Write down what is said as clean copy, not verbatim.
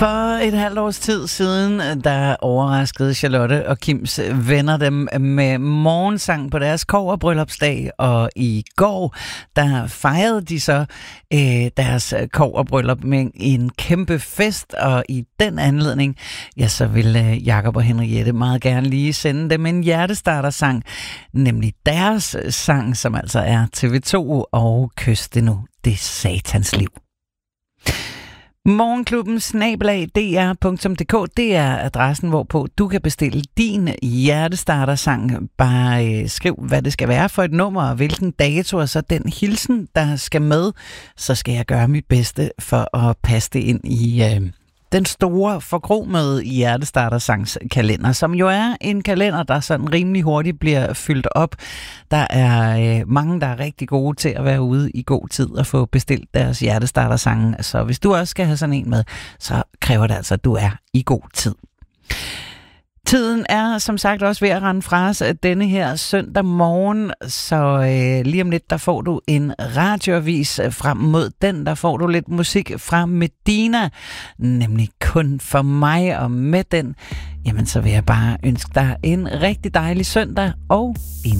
For et halvt års tid siden, der overraskede Charlotte og Kims venner dem med morgensang på deres kobberbryllupsdag, og i går, der fejrede de så deres kobberbryllup med en kæmpe fest, og i den anledning, ja, så ville Jakob og Henriette meget gerne lige sende dem en hjertestartersang, nemlig deres sang, som altså er TV2 og Kys det nu, det satans liv. Morgenklubben @dr.dk, det er adressen, hvorpå du kan bestille din hjertestartersang. Bare skriv, hvad det skal være for et nummer, og hvilken dato, og så den hilsen, der skal med. Så skal jeg gøre mit bedste for at passe det ind i den store forkromede hjertestartersangskalender, som jo er en kalender, der sådan rimelig hurtigt bliver fyldt op. Der er mange, der er rigtig gode til at være ude i god tid og få bestilt deres hjertestartersange. Så hvis du også skal have sådan en med, så kræver det altså, at du er i god tid. Tiden er som sagt også ved at rende fra os denne her søndag morgen, så lige om lidt, der får du en radioavis. Frem mod den, der får du lidt musik fra Medina, nemlig Kun for mig, og med den, jamen så vil jeg bare ønske dig en rigtig dejlig søndag og en